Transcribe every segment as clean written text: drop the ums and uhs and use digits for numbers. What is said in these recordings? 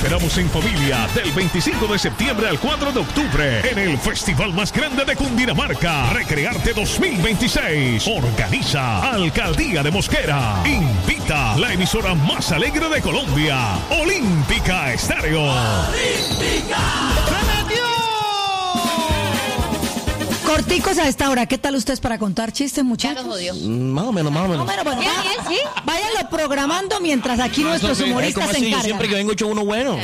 esperamos en familia del 25 de septiembre al 4 de octubre en el festival más grande de Cundinamarca, Recrearte 2026. Organiza Alcaldía de Mosquera. Invita la emisora más alegre de Colombia, Olímpica Estéreo. ¡Olímpica! Corticos a esta hora, ¿qué tal ustedes para contar chistes, muchachos? Ya los odio. Más o menos. Bueno, Bien, ¿sí? váyanlo programando mientras aquí nuestros humoristas se encargan. Yo siempre que vengo he hecho uno bueno.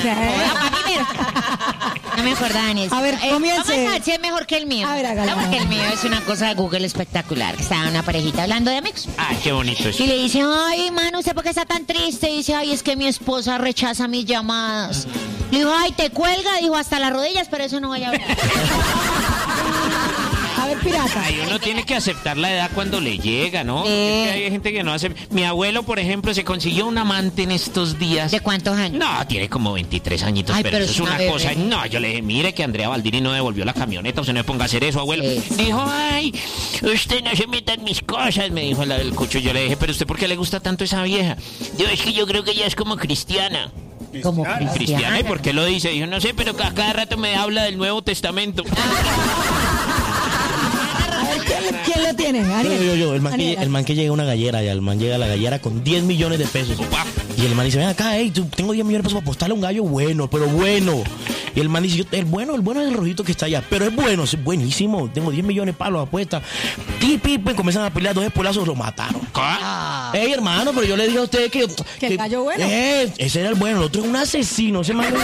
No me acuerdo, Daniel. A ver, comience. Vamos a ver si es mejor que el mío. A ver, hágalo. Porque el mío es una cosa de Google espectacular. Estaba una parejita hablando de amigos. Ay, qué bonito eso. Y le dice, ay, mano, ¿usted por qué está tan triste? Y dice, ay, es que mi esposa rechaza mis llamadas. Le dijo, ay, te cuelga. Dijo, hasta las rodillas, pero eso no voy a hablar. A ver, pirata. Ay, uno tiene que aceptar la edad cuando le llega, ¿no? Es que hay gente que no hace... Mi abuelo, por ejemplo, se consiguió un amante en estos días. ¿De cuántos años? No, tiene como 23 añitos, Ay, pero pero eso es es una una bebé. cosa... No, yo le dije, mire que Andrea Baldini no devolvió la camioneta, usted no me ponga a hacer eso, abuelo. Sí. Dijo, ay, usted no se meta en mis cosas, me dijo el cucho. Yo le dije, pero ¿usted por qué le gusta tanto esa vieja? Dijo, es que yo creo que ella es como cristiana. Como ¿Cristiana? ¿Y por qué lo dice? Dijo, no sé, pero cada rato me habla del Nuevo Testamento. ¿Quién lo tiene? Ariel. Yo. El man Ariel. que llega a una gallera, ya. El man llega a la gallera con 10 millones de pesos. Y el man dice, ven acá, tengo 10 millones de pesos para apostarle a un gallo bueno, pero bueno. Y el man dice, el bueno es el rojito que está allá. Pero es bueno, es buenísimo. Tengo 10 millones para los apuestas. Pues comienzan a pelear, 2 espolazos, lo mataron. Ey, hermano, pero yo le dije a usted que el gallo bueno. Ese era el bueno, el otro es un asesino. Ese man...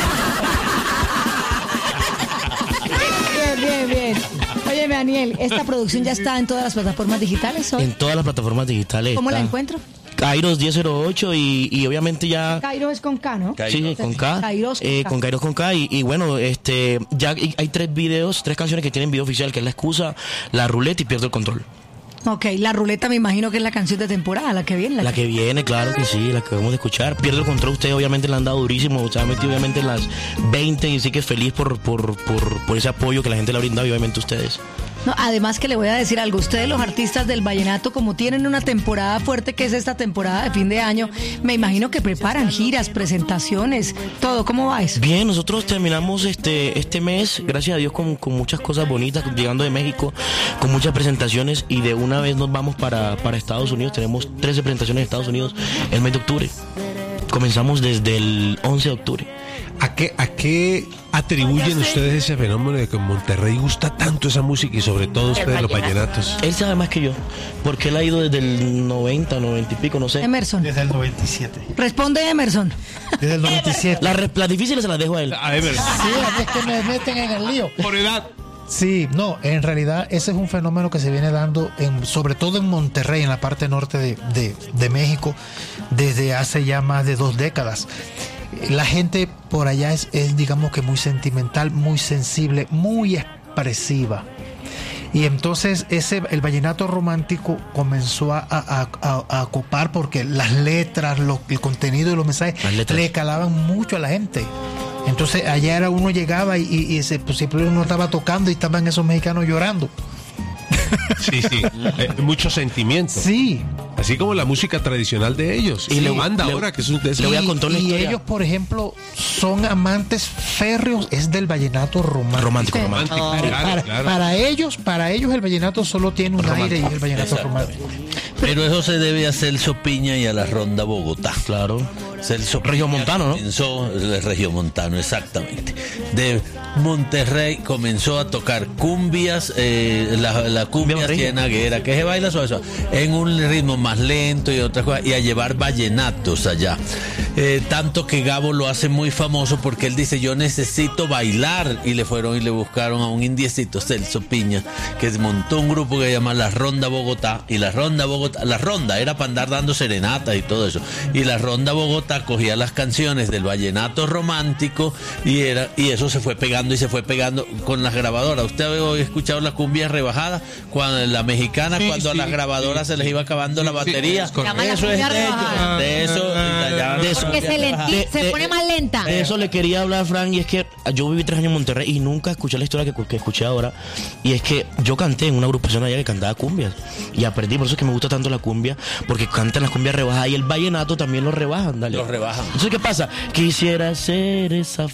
Bien. Óyeme, Daniel, ¿esta producción ya está en todas las plataformas digitales hoy? En todas las plataformas digitales. ¿Cómo la está. encuentro? Kairos 1008 y obviamente ya... Cairo es con K, ¿no? Sí, con K. Kairos con K. Con Kairos con K. Y bueno, ya hay 3 canciones que tienen video oficial, que es La Excusa, La Ruleta y Pierdo el Control. Ok, La Ruleta me imagino que es la canción de temporada, la que viene. La que viene, claro que sí, la que vamos a escuchar. Pierdo el Control, ustedes obviamente la han dado durísimo, se ha metido obviamente en las 20 y sí que feliz por ese apoyo que la gente le ha brindado y obviamente ustedes. No, además que le voy a decir algo, ustedes los artistas del vallenato, como tienen una temporada fuerte que es esta temporada de fin de año, me imagino que preparan giras, presentaciones, todo. ¿Cómo va eso? Bien, nosotros terminamos este mes, gracias a Dios, con muchas cosas bonitas, llegando de México, con muchas presentaciones y de una vez nos vamos para Estados Unidos. Tenemos 13 presentaciones en Estados Unidos el mes de octubre. Comenzamos desde el 11 de octubre. ¿A qué atribuyen ustedes ese fenómeno de que en Monterrey gusta tanto esa música y sobre todo ustedes los vallenatos? Él sabe más que yo, porque él ha ido desde el 90 y pico, no sé. Emerson. Desde el 97. Responde Emerson. Desde el 97. Las difíciles se las dejo a él. A ver, Sí, es que me meten en el lío. por edad. Sí, no, en realidad ese es un fenómeno que se viene dando sobre todo en Monterrey, en la parte norte de México, desde hace ya más de 2 décadas. La gente por allá es digamos que muy sentimental, muy sensible, muy expresiva. Y entonces el vallenato romántico comenzó a copar porque las letras, el contenido y los mensajes le calaban mucho a la gente. Entonces allá uno llegaba y siempre uno estaba tocando y estaban esos mexicanos llorando. Sí, mucho sentimiento. Sí. Así como la música tradicional de ellos. Y la banda ahora, que es un... Le voy a contar una historia. Y ellos, por ejemplo, son amantes férreos, es del vallenato romántico. Claro. Para ellos el vallenato solo tiene un aire y es el vallenato romántico. Pero eso se debe a Celso Piña y a la Ronda Bogotá. Claro. Celso Regiomontano, ¿no? Comenzó, el Regiomontano, exactamente. De Monterrey comenzó a tocar cumbias, la cumbia cienaguera, que se baila suave, en un ritmo más lento y otras cosas, y a llevar vallenatos allá. Tanto que Gabo lo hace muy famoso porque él dice, yo necesito bailar, y le fueron y le buscaron a un indiecito, Celso Piña, que montó un grupo que se llama La Ronda Bogotá, y la Ronda era para andar dando serenatas y todo eso, y la Ronda Bogotá cogía las canciones del vallenato romántico y eso se fue pegando pegando y se fue pegando con las grabadoras. Usted ha escuchado las cumbias rebajadas, cuando la mexicana, cuando a las grabadoras se les iba acabando la batería. Eso es de eso. Porque se pone más lenta. De eso le quería hablar, Fran, y es que yo viví 3 años en Monterrey y nunca escuché la historia que escuché ahora. Y es que yo canté en una agrupación allá que cantaba cumbias y aprendí, por eso es que me gusta tanto la cumbia, porque cantan las cumbias rebajadas y el vallenato también lo rebajan, dale. Los rebajan. Entonces, ¿qué pasa? Quisiera ser esa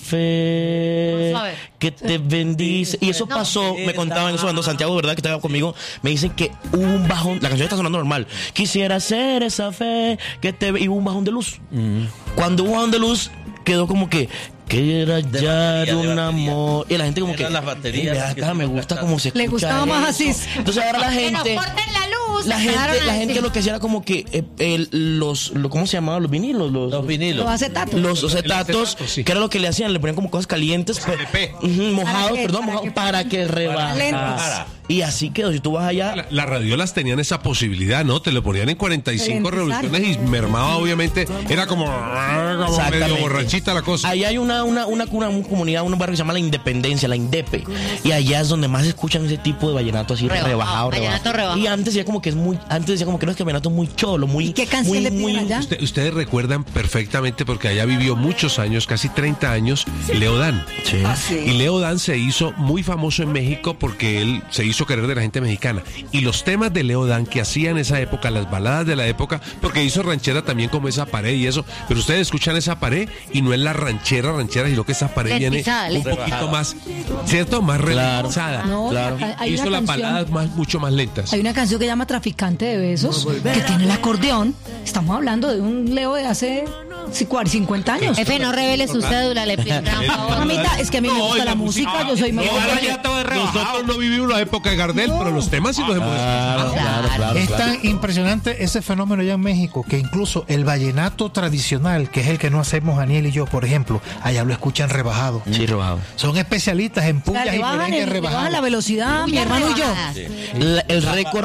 fe que te bendice. Y eso pasó, me contaban eso cuando Santiago, ¿verdad? Que estaba conmigo, me dicen que hubo un bajón, la canción está sonando normal. Quisiera ser esa fe que te... Y hubo un bajón de luz. Cuando hubo un bajón de luz, quedó como que era hallar un amor. Y la gente como que... Las baterías. Me gusta como se escucha. Le gustaba más así. Entonces ahora la gente... Pero corten la luz. La gente lo que hacía era como que ¿cómo se llamaban? Los vinilos. Los vinilos. Los acetatos. Los acetatos, sí. que era lo que le hacían, le ponían como cosas calientes, mojados para que rebajara. Y así quedó. Si tú vas allá, Las radiolas tenían esa posibilidad, ¿no? Te lo ponían en 45 revoluciones y mermaba, obviamente. Era como medio borrachita la cosa. allá hay una comunidad, un barrio que se llama La Independencia, la Indepe. Y allá es donde más se escuchan ese tipo de vallenato así rebajado. Y antes decía como que no, es que vallenato es muy cholo, muy... ¿Y qué canción le piden allá? Ustedes recuerdan perfectamente, porque allá vivió muchos años, casi 30 años, Leo Dan. Sí. Y Leo Dan se hizo muy famoso en México porque él se hizo querer de la gente mexicana. Y los temas de Leo Dan que hacía en esa época, las baladas de la época, porque hizo ranchera también como Esa Pared y eso, pero ustedes escuchan Esa Pared y no es la ranchera, sino que Esa Pared viene un poquito más, ¿cierto? Más relaxada. No, hay hizo una las canción- baladas mucho más lentas. Hay una canción que se llama Traficante de Besos, que tiene el acordeón. Estamos hablando de un Leo de hace 50 años. Jefe, no revele su cédula, le pido un gran favor. Mamita, es que a mí me gusta la música, yo soy Nosotros no vivimos la época de Gardel, pero los temas sí los hemos escuchado. Claro. Es tan impresionante ese fenómeno ya en México que incluso el vallenato tradicional, que es el que no hacemos Aniel y yo, por ejemplo, allá lo escuchan rebajado. Sí, rebajado. Son especialistas en pullas y merengue le bajan rebajado. la velocidad, mi hermano y yo. El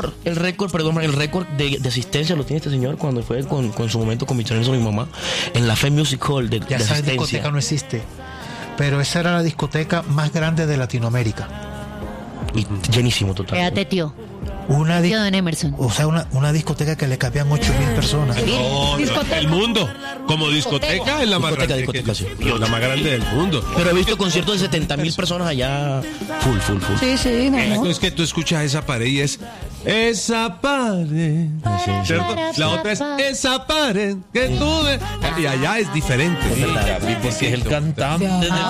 récord de asistencia lo tiene este señor cuando fue con su momento con mi mamá en la Fe Music Hall de Ya sabes, asistencia. discoteca no existe. Pero esa era la discoteca más grande de Latinoamérica. Y llenísimo total. Quédate, tío. Una Don Emerson. O sea, una discoteca que le cabían 8,000 personas. No, el mundo, como discoteca, es la más grande. Discoteca, sí. La más grande del mundo. Pero he visto conciertos de 70,000 personas allá. Full. Sí, no. Es que tú escuchas Esa Pared y es Esa Pared, ¿cierto? La otra es Esa Pared que tú ves. Y allá es diferente. Porque es el cantante.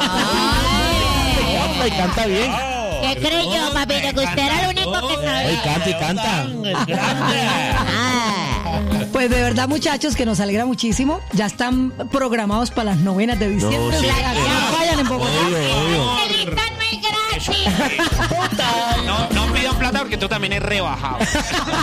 Y canta bien. ¿Qué creyó, papito? Que usted era el único que sabía. Y canta. Pues de verdad, muchachos, que nos alegra muchísimo. Ya están programados para las novenas de diciembre. No, sí. Vayan en Bogotá. Ahorita no es gratis. No pidan plata porque tú también es rebajado.